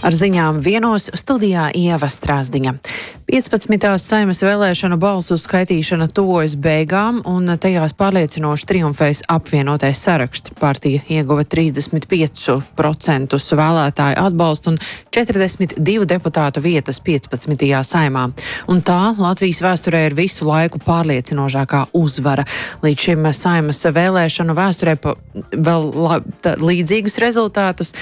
Ar ziņām vienos studijā Ieva Strāzdiņa. 15. Saeimas vēlēšanu balsu skaitīšana tuvojas beigām, un tajās pārliecinoši triumfēs apvienotais saraksts. Partija ieguva 35% vēlētāju atbalstu un 42 deputātu vietas 15. Saeimā. Un tā Latvijas vēsturē ir visu laiku pārliecinošākā uzvara. Līdz šim Saeimas vēlēšanu vēsturē vēl līdzīgus rezultātus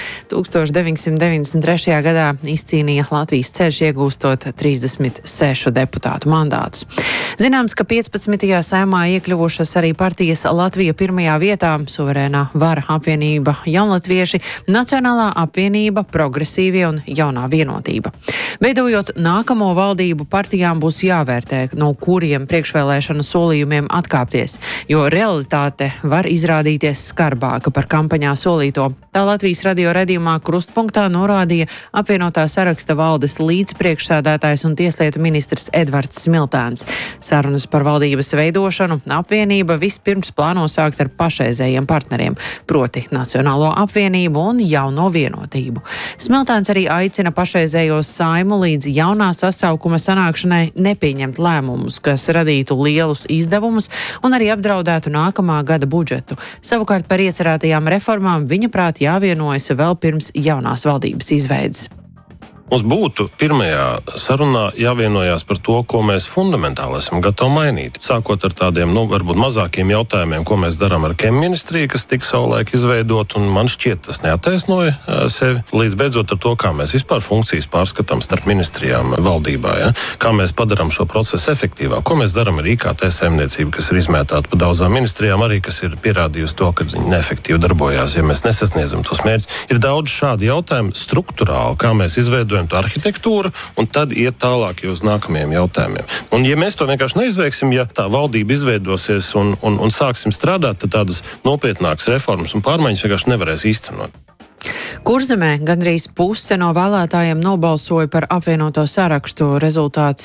1993. gadā izcīnīja Latvijas ceļš, iegūstot 36 deputātu mandātus. Zināms, ka 15. Saeimā iekļuvušas arī partijas Latvija pirmajā vietā, Suverēnā vara apvienība Jaunlatvieši, Nacionālā apvienība, Progresīvie un Jaunā vienotība. Veidojot nākamo valdību, partijām būs jāvērtē, no kuriem priekšvēlēšanu solījumiem atkāpties, jo realitāte var izrādīties skarbāka par kampaņā solīto. Tā Latvijas radio redzījumā Krustpunktā norādīja apvienotā saraksta valdes līdzpriekšsēdētājs un tieslietu ministrs Edvards Smiltēns. Sarunas par valdības veidošanu apvienība vispirms plāno sākt ar pašreizējiem partneriem, proti Nacionālo apvienību un Jauno vienotību. Smiltēns arī aicina pašreizējo Saeimu līdz jaunā sasaukuma sanākšanai nepieņemt lēmumus, kas radītu lielus izdevumus un arī apdraudētu nākamā gada budžetu. Savukārt par iecerētajām reformām viņa prāt jāvienojas vēl pirms jaunās valdības izveides. Mums būtu pirmajā sarunā jāvienojās par to, ko mēs fundamentāli esam gatavi mainīt. Sākot ar tādiem, varbūt mazākiem jautājumiem, ko mēs darām ar KEM ministriju, kas tika savulaik izveidot, un man šķiet, tas neattaisnoja sevi. Līdz beidzot ar to, kā mēs vispār funkcijas pārskatām starp ministrijām valdībā, ja? Kā mēs padarām šo procesu efektīvāk, ko mēs darām ar IKT saimniecību, kas ir izmētāta pa daudzām ministrijām, arī kas ir pierādījusi to, ka viņi neefektīvi darbojās, ja mēs nesasniedzam tos mērķus. Ir daudz šādi jautājumi struktūrāli, kā mēs izveidojam to arhitektūru, un tad iet tālāk uz nākamajiem jautājumiem. Un ja mēs to vienkārši neizveiksim, ja tā valdība izveidosies un sāksim strādāt, tad tādas nopietnākas reformas un pārmaiņas vienkārši nevarēs īstenot. Kurzemē gandrīz puse no vēlētājiem nobalsoja par apvienoto sarakstu. Rezultāts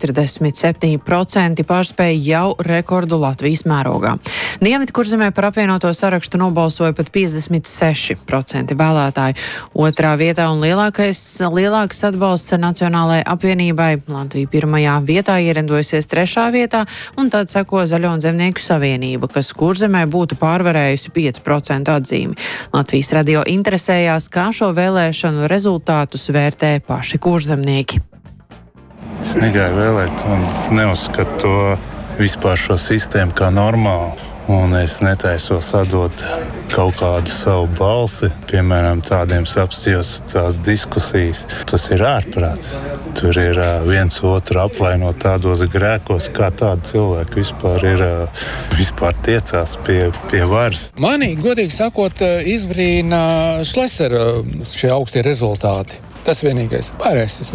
47% pārspēja jau rekordu Latvijas mērogā. Dienvidkurzemē par apvienoto sarakstu nobalsoja pat 56% vēlētāji. Otrā vietā un lielāks atbalsts Nacionālajai apvienībai. Latvija pirmajā vietā ierendojusies 3. vietā, un tad seko Zaļo un Zemnieku savienība, kas Kurzemē būtu pārvarējusi 5% atzīmi. Latvijas radio interesējās, kā šo vēlēšanu rezultātus vērtē paši kurzemnieki. Es negāju vēlēt un neuzskatu to vispār šo sistēmu kā normālu. Un es netaisos atdot kaut kādu savu balsi, piemēram, tādiem apstījos tās diskusijas. Tas ir ārprāts. Tur ir viens otru apvainot tādos grēkos, kā tādi cilvēki vispār tiecās pie varas. Mani, godīgi sakot, izbrīna Šlesera šie augstie rezultāti. Tas vienīgais. Pārējais